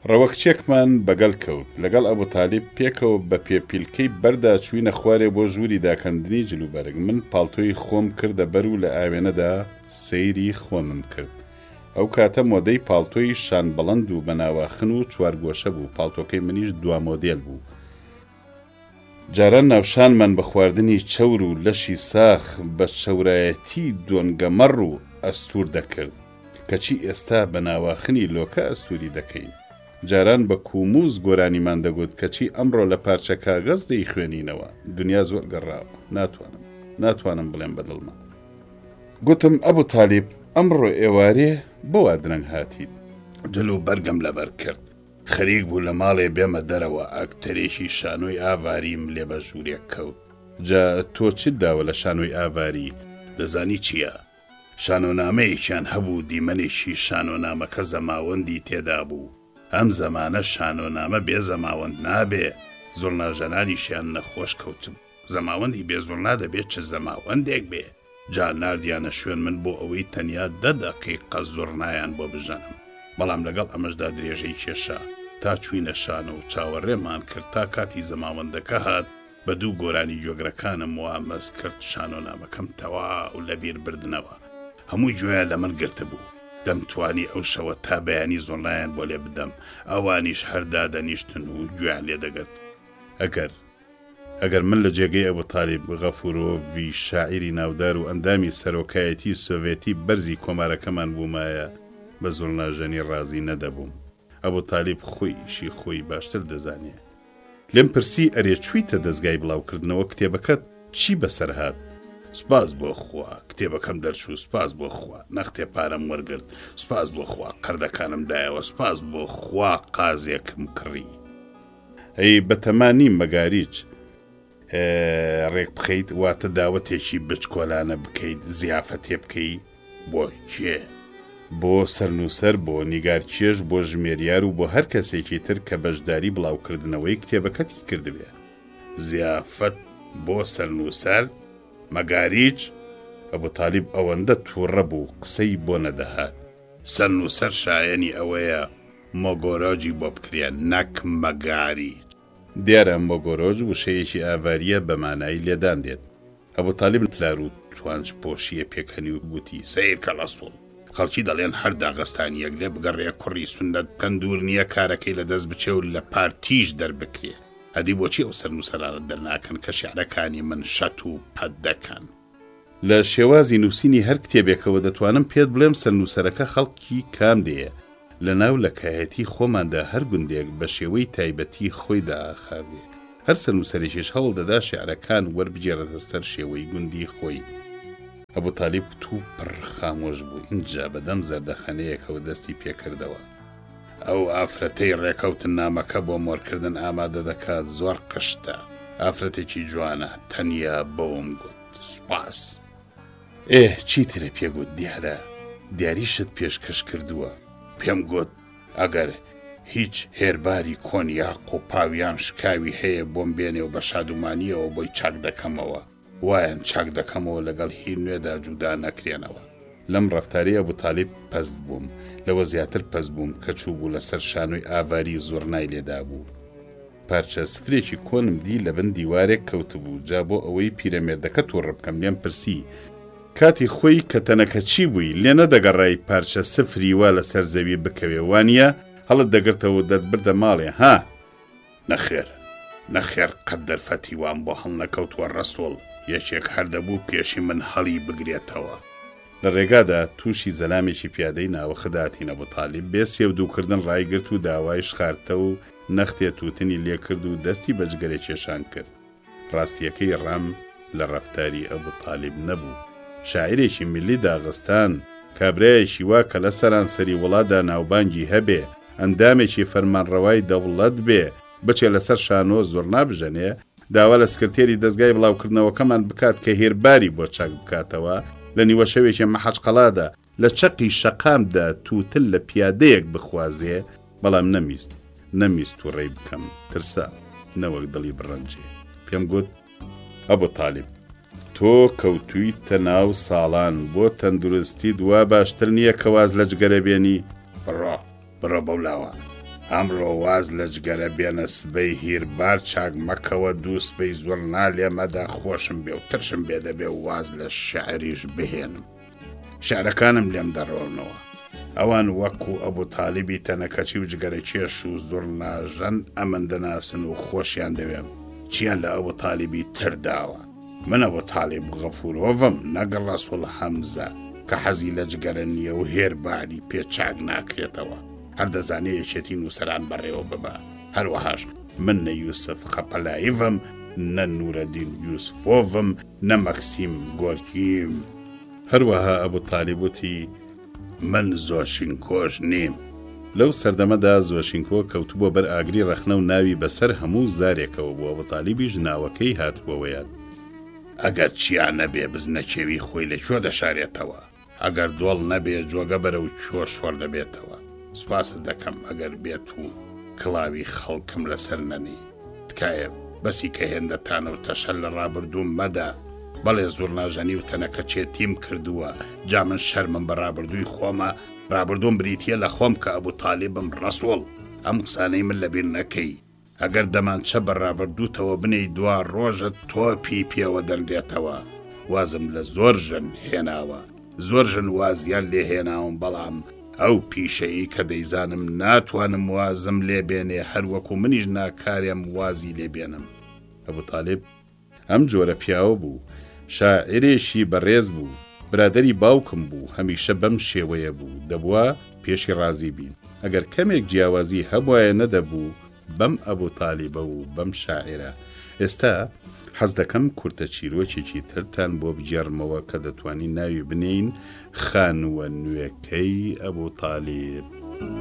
ڕەوەکچێکمان بەگەڵ کەوت لەگەڵ ئەبوو تالیب پێکەوە بە پێپیلکەی بەردا چووینە خوارێ بۆ ژووری داکەندنی جلوبەرگ. من پاڵتۆی خۆم کردە بەر و لە ئاوێنەدا سەیری خۆمم کرد. ئەو کاتە مۆدەی پاڵتۆی شان بەڵەند و بەناواخن و چوارگۆشە بوو. پاڵتۆکەی منیش دوا مۆدێل بوو. جاران ناوشانمان بە خواردنی چەور و لەشی ساخ بە چەورایەتی دۆنگەمەڕ و ئەستور دەکرد کەچی ئێستا بە ناواخنی لۆکە ئەستوری دەکەین. جاران بە کوموز گۆرانیمان دەگوت کەچی ئەمڕۆ لە پارچە کاغەز دەی خوێنینەوە. دنیا زۆر گەڕاوە. ناتوانم بڵێم بەدڵمە. گوتم ئەبوو تالیب ئەمڕۆ ئێوارێ بۆ درەنگ هاتیت. جلو بەرگم لەبەر کرد. خەریک بوو لە ماڵێ بێمە دەرەوە ئاکتەرێکی شانۆی ئاواریم لێ بە ژوورێک کەوت. جا تۆ چت داوە لە شانۆی ئاواری؟ دەزانی چییە؟ شانۆنامەیەکیان هەبوو دیمەنێکی شانۆنامەکە زەماوەندی تێدا بوو. ئەم زەمانە شانۆنامە بێ زەماوەند نابێ. زۆرناژەنانیشیان نەخۆش کەوتم. زەماوەندی بێ زۆرنا دەبێت چ زەماوەندێک بێ. جا ناردیانە شوێن من بۆ ئەوەی تەنیا 10 دەقیقە زۆرنایان بۆ بژەنم. بەڵام لەگەڵ ئەمەشدا درێژەی کێشا تا چوینە شانە و چاوەڕێمان کرد تا کاتی زەماوەندەکە هات بە دوو گۆرانی جۆگرەکانم وامەز کرد شانۆنامەکەم تەواو لەبیر بردنەوە. هەمووی گوێیان لە من گرتە بوو. دەمتوانی ئەو شەوە تا بەیانی زۆرنایان بۆ لێ بدەم. ئەوانیش هەردا دەنیشتن و گوێیان لێ دەگرت. ئەگەر من لە جێگەی ئەبوو تالیب غەفورۆڤی شاعیری ناودار و ئەندامی سەرۆکایەتی سۆڤێتی بەرزی کۆمارەکەمان بوومایە بە زۆرناژەنی ڕازی نەدەبووم. ئەبوو تالیب خۆیشی خۆی باشتر دەزانێ. لێم پرسی ئەرێ چوویتە دەستگای بڵاوکردنەوە کتێبەکەت چی بەسەر هات؟ سپاس بۆ خوا کتێبەکەم دەرچوو. سپاس بۆ خوا نەختێ پارەم وەرگرت. سپاس بۆ خوا قەردەکانم دایەوە. سپاس بۆ خوا قازێکم کڕی. ئەی بەتەمانی مەگاریچ ڕێک بخەیت واتە داوەتێکی بچکۆلانە بکەیت زیافەتێ بکەی بۆ کێ؟ بۆ سەرنووسەر بۆ نیگارکێش بۆ ژمێریار و بۆ هەر کەسێکی تر کە بەشداری بڵاوکردنەوەی کتێبەکەتی کردبێ. زیافەت بۆ سەرنووسەر مەگاریچ؟ ئەبوو تالیب ئەوەندە تووڕە بوو قسەی بۆ نەدەهات. سەرنووسەر شایەنی ئەوەیە مۆگۆرۆجی بۆ بکرێن نەک مەگاریچ. دیارە مۆگۆرۆج وشەیەکی ئاواریە بە مانایی لێدان دێت. ئەبوو تالیب پلار و توانج پۆشیە پێکەنی و گوتی سەیر کە لەسوڵ. خەڵکی دەڵێن هەر داغستانیەک لێ بگەڕێ کوڕی سونەت کەندور نییە کارەکەی لە دەست بچێ و لە پارتیش دەربکرێ. ئەدی بۆچی ئەو سەرنووسەرانە دەرناکەن کە شیعرەکانی من شەت و پەت دەکەن؟ لە شێوازی نووسینی هەر کتێبێکەوە دەتوانم پێت بڵێم سەرنووسەرەکە خەڵکی کام دێ. لە ناو لەکایەتی خۆماندا هەر گوندێک بە شێوەی تایبەتی خۆی داخاوێ. هەر سەرنووسەرێکیش هەوڵ دەدا شیعرەکان وەربگێڕێتە سەر شێوەی گوندی خۆی. ئەبوو تالیب کتوو پڕ خامۆش بوو. اینجا بەدەم زەردەخەنەیەکەوە دەستی پێکردەوە. ئەو ئافرەتەی ڕێکەوتن نامەکە بۆ مۆرکردن ئامادە دەکات زۆر قشتە. ئافرەتێکی جوانە. تەنیا بەوم گوت سوپاس. چیترە پێگوت دیارە؟ دیاریشت پێشکەش کردووە. پێم گوت ئەگەر هیچ هێرباری کۆنیاق و پاویان شکاوی هەیە بۆم بێنێ و بە شادومانیەوە بۆی چاک دەکەمەوە. وایەن چاک دەکەمەوە لەگەڵ هی نوێدا جودا نەکرێنەوە. لەم ڕەفتاری ئەبوو تالیب پەست بووم. لەوە زیاتر پەست بووم کە چوو بوو لەسەر شانۆی ئاواری زۆرنای لێدا بوو. پارچە سفرێکی کۆنم دی لە بن دیوارێک کەوتبوو. جا بۆ ئەوەی پیرەمێردەکە تووڕە بکەم لێم پرسی کاتی خۆی کە تەنەکە چی بووی لێ نەدەگەڕای پارچە سفری وا لەسەر زەوی بکەوێ وانە هەڵت دەگرتەوە دەتبردە ماڵێ ها؟ نەخێر قەت دەرفەتی وان بۆ هەڵ نەکەوتوە ڕەسوڵ. یەکێک هەردەبوو پێشی من هەڵی بگرێتەوە. لە ڕێگادا تووشی زەلامێکی پیادەی ناوەخداتینە بۆ تالیب بێ سێودووکردن ڕایگرت و داوای شخارتە و نەختێ تووتنی لێ کرد و دەستی بەجگەرێ کێشان کرد. ڕاستیەکەی ڕام لە ڕەفتاری ئەبوو تالیب نەبوو. شاعیرێکی ملی داغستان کابرایەکی وا کە لە سەرانسەری وڵاتدا ناوبانگی هەبێ ئەندامێکی فەرمانڕەوای دەوڵەت بێ بچێ لەسەر شانۆ زۆر نابژەنێ داوا لە سکرتێری دەستگای بڵاوکردنەوەکەمان بکات کە هێرباری بۆ چاک بکاتەوە لە نیوە شەوێکی مەحەجقەڵادا لە چەقی شەقامدا تووتل لە پیادەیەک بخوازێ. بەڵام نەمیست و ڕێی بکەم ترسا نەوەک دڵی بڕەنجێ. پێم گوت ئەبوو تالیب تۆ کەوتویتە ناو ساڵان بۆ تەندروستی دوا باشتر نییە کەواز لە جگەرە بێنی؟ بڕۆ بەولاوە ئەمڕۆ واز لە جگەرە بێنە سبەی هیربار چاک مەکەوە دوو سبەی زۆر نالێ مەدا خۆشم بێ و ترشم بێ دەبێ و واز لە شعریش بهێنم شعرەکانم لێم دەڕۆنەوە ئەوان وەکو ئەبوو تالیبی تەنەکەچی و جگەرە کێش و زۆر ناژەن ئەمن دەناسن و خۆشیان دەوێم چیان لە ئەبوو تالیبی ترداوە من ئەبوو تالیب غەفوورۆڤم نەگەڵ ڕەسوڵ هەمزە کە حەزی لە جگەرە نییە و هێرباری پێ چاک ناکرێتەوە هەر دەزانێ یەکێتی نووسەران بەڕێوە ببە هەروەهاش من نە یوسف خەپەلایڤم نە نورەدین یوسفۆڤم نە مەکسیم گۆرکیم هەروەها ئەبوو تالیبوتی من زۆشینکۆش نیم لەو سەردەمەدا زۆشینکۆ کەوتبووە بەر ئاگری ڕەخنە و ناوی بەسەر هەموو زارێکەوە بووە ئەبوو تالیبیش ناوەکەی هاتبووەوەیان ئەگەر چیان نەبێ بزنەکێوی خۆی لەکوێ دەشارێتەوە ئەگەر دۆڵ نەبێ جۆگە بەرە و چۆ شۆڕ دەبێتەوە سوپاست دەکەم ئەگەر بێت و کڵاوی خەڵکم لەسەر نەنی تکایە بەسی کە هێندەتانە و تەشەل لە ڕابردووم مەدا بەڵێ زۆر ناژەنی و تەنەکە چێتیم کردووە جا من شەرمم بە ڕابردووی خۆمە ڕابردوم بریتیە لە خۆم کە ئەبوو تالیبم ڕەسوڵ ئەم قسانەی من لەبیر نەکەی ئەگەر دەمانچە بە ڕابردووتەوە بنەی دوا ڕۆژت تۆپی پێوە دەنرێتەوە وازم لە زۆر ژن هێناوە زۆر ژن وازیان لێ هێناوم بەڵام ئەو پیشەیی کە دەیزانم ناتوانم وازم لێبێنێ هەروەکو منیش ناکارێم وازی لێبێنم ئەبوو تالیب ئەم جۆرە پیاوە بوو شاعرێکی بەڕێز بوو برادەری باوکم بوو هەمیشە بەم شێوەیە بوو دەبووە پێشی ڕازی بین ئەگەر کەمێک جیاوازی هەبوایە نەدەبوو بەم ئەبوو تالیبە و بەم شاعرە ئێستا حەز دەکەم کورتە چیرۆکێکی ترتان بۆ بجێڕمەوە کە دەتوانی ناوی بنین خانووە نوێکەی ئەبوو تالیب